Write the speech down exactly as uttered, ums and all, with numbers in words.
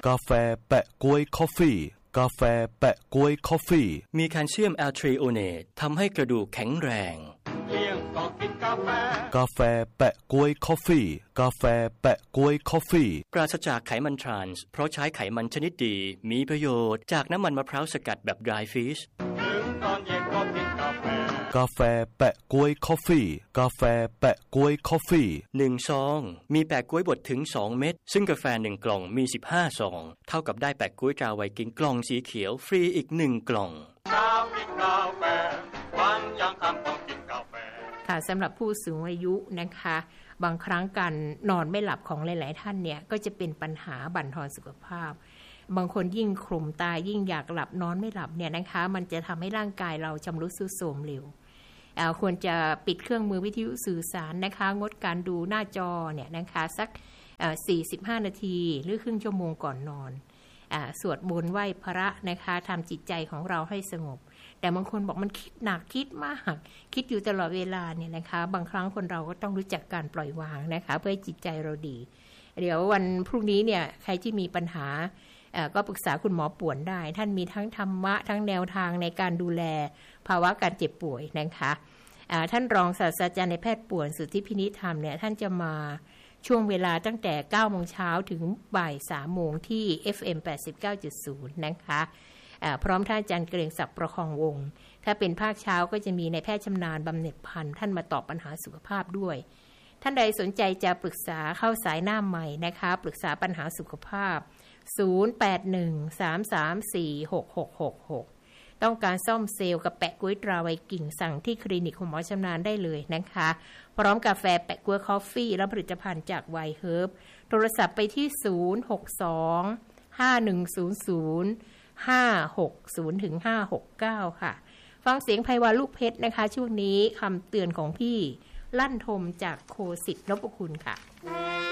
กาแฟแปะก๊วยคอฟฟี่กาแฟแปะก๊วยคอฟฟี่มีแคลเซียมแอลทริโอเนตทำให้กระดูกแข็งแรงเที่ยงก็กินกาแฟกาแฟแปะก๊วยคอฟฟี่กาแฟแปะก๊วยคอฟฟี่ปราศจากไขมันทรานส์เพราะใช้ไขมันชนิดดีมีประโยชน์จากน้ำมันมะพร้าวสกัดแบบ dry fish ถึงตอนเย็นก็กินกาแฟกาแฟแปะก๊วยคอฟฟี่กาแฟแปะก๊วยคอฟฟี่หนึ่งซองมีแปะก๊วยบดถึงสองเม็ดซึ่งกาแฟหนึ่งกล่องมีสิบห้าซองเท่ากับได้แปะก๊วยตราไวกิ้งกล่องสีเขียวฟรีอีกหนึ่งกล่องเช้ากินกาแฟวันยังค่ำต้องกินกาแฟค่ะสำหรับผู้สูงอายุนะคะบางครั้งการนอนไม่หลับของหลายๆท่านเนี่ยก็จะเป็นปัญหาบั่นทอนสุขภาพบางคนยิ่งขลุ่มตายิ่งอยากหลับนอนไม่หลับเนี่ยนะคะมันจะทำให้ร่างกายเราชำรุดทรุดโทรมเร็วควรจะปิดเครื่องมือวิทยุสื่อสารนะคะงดการดูหน้าจอเนี่ยนะคะสักสี่สิบห้านาทีหรือครึ่งชั่วโมงก่อนนอนสวดมนต์ไหว้พระนะคะทำจิตใจของเราให้สงบแต่บางคนบอกมันคิดหนักคิดมากคิดอยู่ตลอดเวลาเนี่ยนะคะบางครั้งคนเราก็ต้องรู้จักการปล่อยวางนะคะเพื่อให้จิตใจเราดีเดี๋ยววันพรุ่งนี้เนี่ยใครที่มีปัญหาก็ปรึกษาคุณหมอป่วนได้ท่านมีทั้งธรรมะทั้งแนวทางในการดูแลภาวะการเจ็บป่วยนะคะท่านรองศาสตราจารย์ในแพทย์ป่วนสุทธิพินิจธรรมเนี่ยท่านจะมาช่วงเวลาตั้งแต่ เก้าโมงเช้าถึงบ่าย สามโมงที่ เอฟ เอ็ม แปดสิบเก้าจุดศูนย์ นะคะพร้อมท่านอาจารย์เกรียงศักดิ์ประคองวงศ์ถ้าเป็นภาคเช้าก็จะมีนายแพทย์ชำนาญบำเหน็จพันธ์ท่านมาตอบปัญหาสุขภาพด้วยท่านใดสนใจจะปรึกษาเข้าสายหน้าใหม่นะคะปรึกษาปัญหาสุขภาพศูนย์ แปด หนึ่ง สาม สาม สี่ หก หก หก หกต้องการซ่อมเซลล์กับแปะก๊วยตราไวกิ้งสั่งที่คลินิกของหมอชำนาญได้เลยนะคะพร้อมกาแฟแปะก๊วยคอฟฟี่และผลิตภัณฑ์จากไวเฮิร์บโทรศัพท์ไปที่ศูนย์ หก สอง ห้า หนึ่ง ศูนย์ ศูนย์ ห้า หก ศูนย์ ถึง ห้า หก เก้าค่ะฟังเสียงไพวันลูกเพชรนะคะช่วงนี้คำเตือนของพี่ลั่นทมจากโคสิทธิ์นพคุณค่ะ